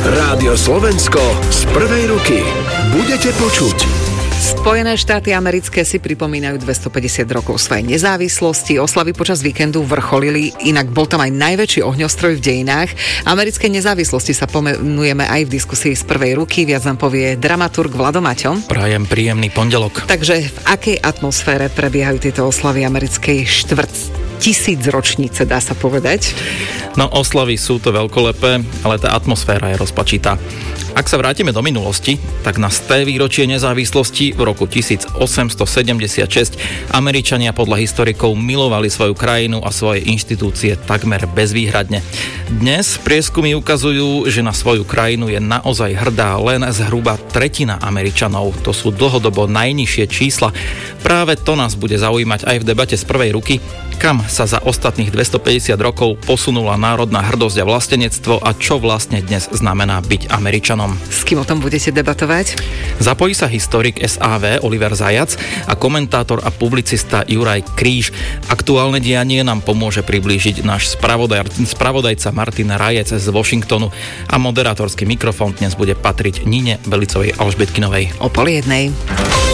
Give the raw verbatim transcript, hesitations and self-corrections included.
Rádio Slovensko z prvej ruky. Budete počuť. Spojené štáty americké si pripomínajú dvestopäťdesiat rokov svojej nezávislosti. Oslavy počas víkendu vrcholili, inak bol tam aj najväčší ohňostroj v dejinách. Americkej nezávislosti sa pomenujeme aj v diskusii z prvej ruky. Viac nám povie dramaturg Vlado Maťo. Prajem príjemný pondelok. Takže v akej atmosfére prebiehajú tieto oslavy americkej štvrť tisíc ročnice, dá sa povedať? No, oslavy sú to veľkolepé, ale tá atmosféra je rozpačitá. Ak sa vrátime do minulosti, tak na sté výročie nezávislosti v roku tisícosemstosedemdesiatšesť Američania podľa historikov milovali svoju krajinu a svoje inštitúcie takmer bezvýhradne. Dnes prieskumy ukazujú, že na svoju krajinu je naozaj hrdá len zhruba tretina Američanov. To sú dlhodobo najnižšie čísla. Práve to nás bude zaujímať aj v debate z prvej ruky, kam sa za ostatných dvestopäťdesiat rokov posunula národná hrdosť a vlastenectvo a čo vlastne dnes znamená byť Američanom. S kým o tom budete debatovať? Zapojí sa historik es á vé Oliver Zajac a komentátor a publicista Juraj Kríž. Aktuálne dianie nám pomôže priblížiť náš spravodaj, spravodajca Martin Rajec z Washingtonu a moderátorský mikrofón dnes bude patriť Nine Belicovej Alžbetkinovej. O pol jednej.